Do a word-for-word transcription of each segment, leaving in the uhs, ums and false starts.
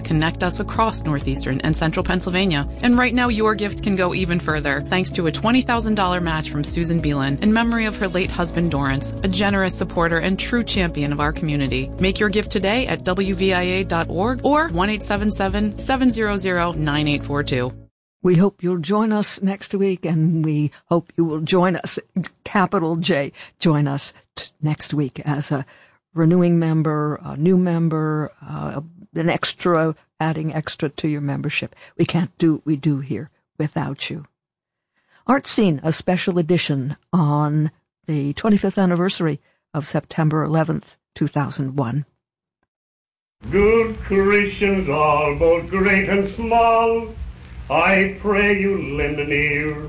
connect us across northeastern and central Pennsylvania. And right now, your gift can go even further, thanks to a twenty thousand dollars match from Susan Beelan in memory of her late husband, Dorrance, a generous supporter and true champion of our community. Make your gift today at W V I A dot org or one eight seven seven, seven zero zero, nine eight four two. We hope you'll join us next week, and we hope you will join us, capital J, join us t- next week as a renewing member, a new member, uh, an extra, adding extra to your membership. We can't do what we do here without you. Art Scene, a special edition on the twenty-fifth anniversary of September eleventh, two thousand one. Good Christians all, both great and small, I pray you lend an ear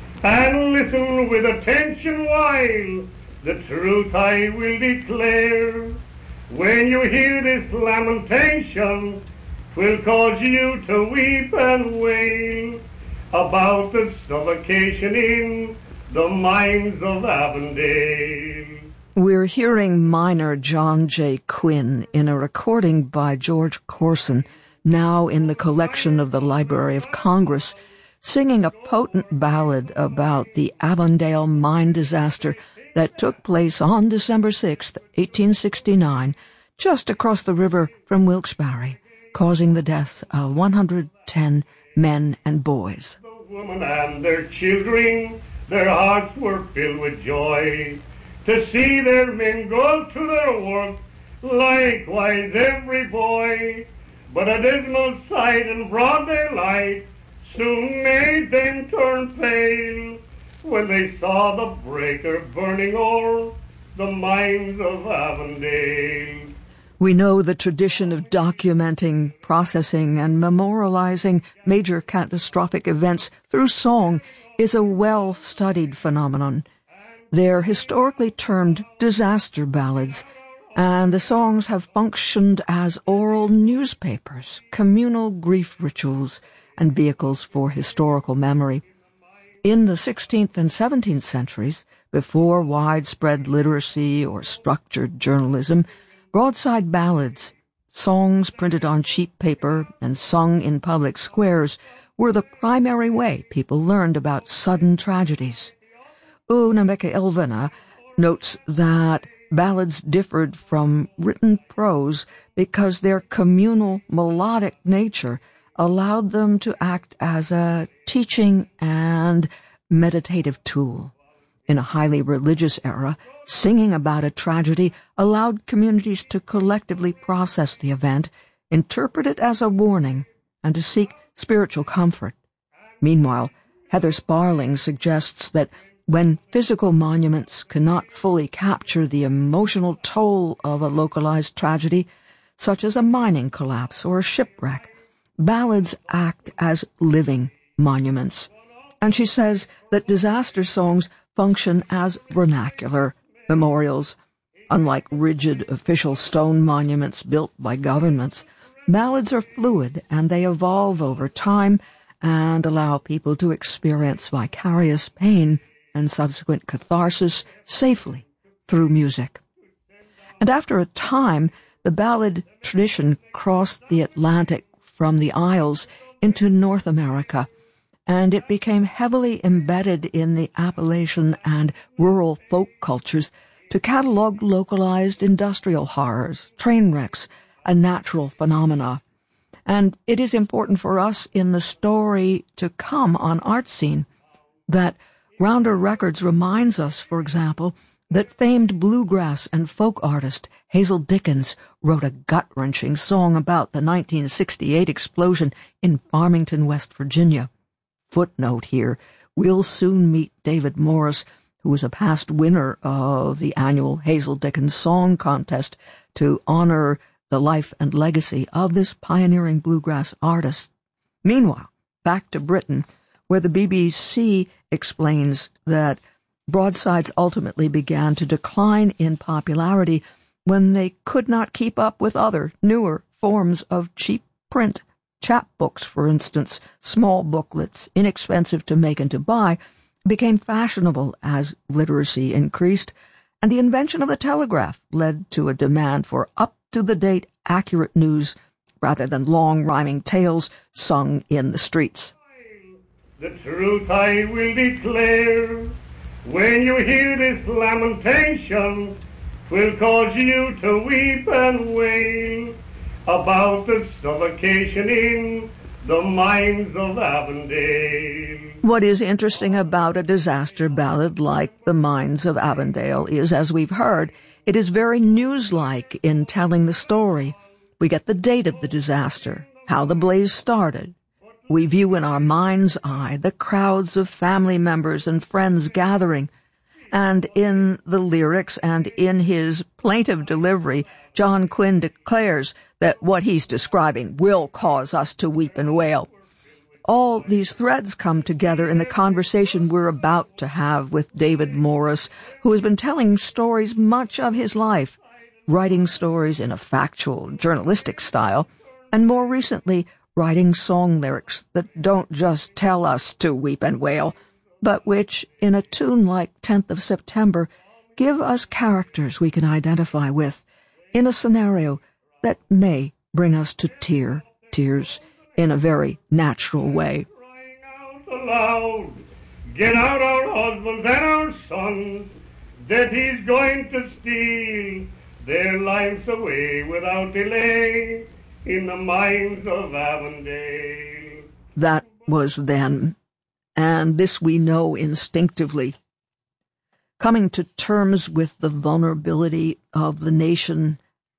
and listen with attention while the truth I will declare. When you hear this lamentation, 'twill cause you to weep and wail about the suffocation in the mines of Avondale. We're hearing miner John J. Quinn in a recording by George Corson, now in the collection of the Library of Congress, singing a potent ballad about the Avondale mine disaster that took place on December sixth, eighteen sixty-nine, just across the river from Wilkes-Barre, causing the deaths of one hundred ten men and boys. The women and their children, their hearts were filled with joy to see their men go to their work, likewise every boy. But a dismal sight in broad daylight soon made them turn pale when they saw the breaker burning o'er the mines of Avondale. We know the tradition of documenting, processing, and memorializing major catastrophic events through song is a well-studied phenomenon. They're historically termed disaster ballads, and the songs have functioned as oral newspapers, communal grief rituals, and vehicles for historical memory. In the sixteenth and seventeenth centuries, before widespread literacy or structured journalism, broadside ballads, songs printed on cheap paper and sung in public squares, were the primary way people learned about sudden tragedies. Unameka Ilvena notes that ballads differed from written prose because their communal, melodic nature allowed them to act as a teaching and meditative tool. In a highly religious era, singing about a tragedy allowed communities to collectively process the event, interpret it as a warning, and to seek spiritual comfort. Meanwhile, Heather Sparling suggests that when physical monuments cannot fully capture the emotional toll of a localized tragedy, such as a mining collapse or a shipwreck, ballads act as living monuments. And she says that disaster songs function as vernacular memorials. Unlike rigid official stone monuments built by governments, ballads are fluid and they evolve over time and allow people to experience vicarious pain and subsequent catharsis safely through music. And after a time, the ballad tradition crossed the Atlantic from the Isles into North America, and it became heavily embedded in the Appalachian and rural folk cultures to catalog localized industrial horrors, train wrecks, and natural phenomena. And it is important for us in the story to come on Art Scene that Rounder Records reminds us, for example, that famed bluegrass and folk artist Hazel Dickens wrote a gut-wrenching song about the nineteen sixty-eight explosion in Farmington, West Virginia. Footnote here, we'll soon meet David Morris, who was a past winner of the annual Hazel Dickens Song Contest, to honor the life and legacy of this pioneering bluegrass artist. Meanwhile, back to Britain, where the B B C explains that broadsides ultimately began to decline in popularity when they could not keep up with other, newer forms of cheap print. Chapbooks, for instance, small booklets, inexpensive to make and to buy, became fashionable as literacy increased, and the invention of the telegraph led to a demand for up-to-the-date, accurate news rather than long rhyming tales sung in the streets. The truth I will declare, when you hear this lamentation, will cause you to weep and wail about the suffocation in the mines of Avondale. What is interesting about a disaster ballad like The Mines of Avondale is, as we've heard, it is very news-like in telling the story. We get the date of the disaster, how the blaze started. We view in our mind's eye the crowds of family members and friends gathering. And in the lyrics and in his plaintive delivery, John Quinn declares that what he's describing will cause us to weep and wail. All these threads come together in the conversation we're about to have with David Morris, who has been telling stories much of his life, writing stories in a factual, journalistic style, and more recently, writing song lyrics that don't just tell us to weep and wail, but which, in a tune like tenth of September, give us characters we can identify with in a scenario that may bring us to tear, tears in a very natural way. Crying out aloud, get out our husbands and our sons, that he's going to steal their lives away without delay in the mines of Avondale. That was then, and this we know instinctively. Coming to terms with the vulnerability of the nation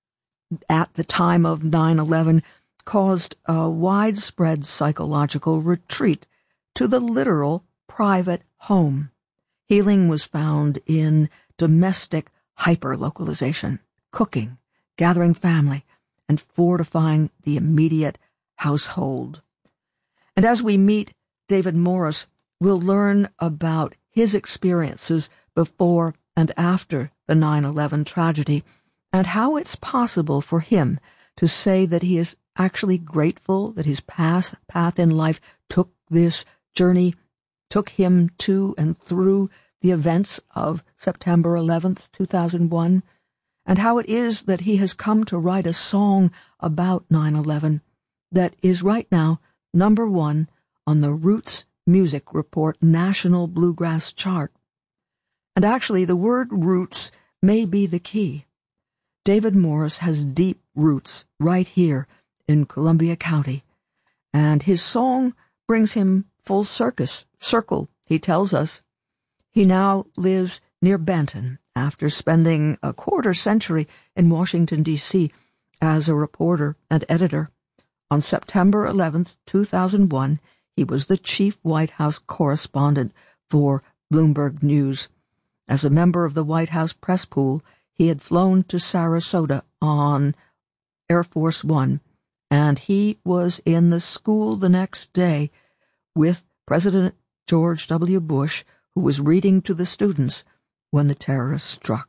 at the time of nine eleven caused a widespread psychological retreat to the literal private home. Healing was found in domestic hyperlocalization, cooking, gathering family, and fortifying the immediate household. And as we meet David Morris, we'll learn about his experiences before and after the nine eleven tragedy, and how it's possible for him to say that he is actually grateful that his past path in life took this journey, took him to and through the events of September eleventh, two thousand one, and how it is that he has come to write a song about nine eleven that is right now number one on the Roots Music Report National Bluegrass Chart. And actually, the word roots may be the key. David Morris has deep roots right here in Columbia County, and his song brings him full circus, circle, he tells us. He now lives near Benton after spending a quarter century in Washington, D C as a reporter and editor. On September eleventh, two thousand one, he was the chief White House correspondent for Bloomberg News. As a member of the White House press pool, he had flown to Sarasota on Air Force One, and he was in the school the next day with President George W. Bush, who was reading to the students when the terrorists struck.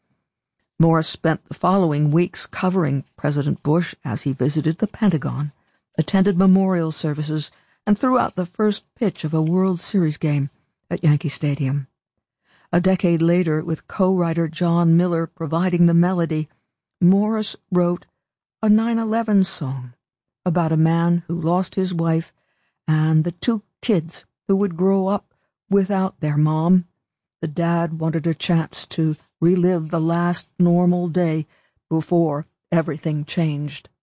Morris spent the following weeks covering President Bush as he visited the Pentagon, attended memorial services, and threw out the first pitch of a World Series game at Yankee Stadium. A decade later, with co-writer John Miller providing the melody, Morris wrote a nine eleven song about a man who lost his wife and the two kids who would grow up without their mom. The dad wanted a chance to relive the last normal day before everything changed.